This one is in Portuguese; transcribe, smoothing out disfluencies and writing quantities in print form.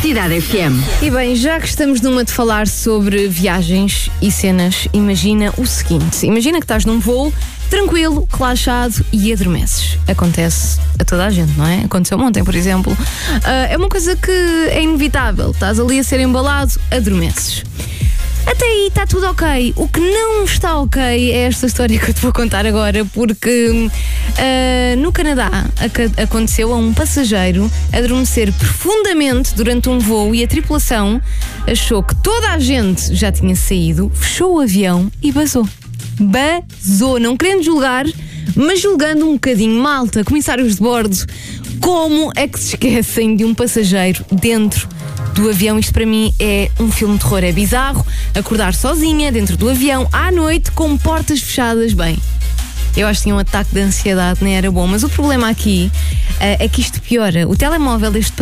Cidade FM. E bem, já que estamos numa de falar sobre viagens e cenas, imagina o seguinte: imagina que estás num voo tranquilo, relaxado e adormeces. Acontece a toda a gente, não é? Aconteceu ontem, por exemplo. É uma coisa que é inevitável. Estás ali a ser embalado, adormeces. Até aí está tudo ok. O que não está ok é esta história que eu te vou contar agora, porque no Canadá aconteceu a um passageiro adormecer profundamente durante um voo e a tripulação achou que toda a gente já tinha saído, fechou o avião e basou. Basou, não querendo julgar, mas julgando um bocadinho. Malta, comissários de bordo, como é que se esquecem de um passageiro dentro do avião? Isto para mim é um filme de terror. É bizarro acordar sozinha dentro do avião à noite com portas fechadas. Bem, eu acho que tinha um ataque de ansiedade, nem era bom. Mas o problema aqui é que isto piora. O telemóvel deste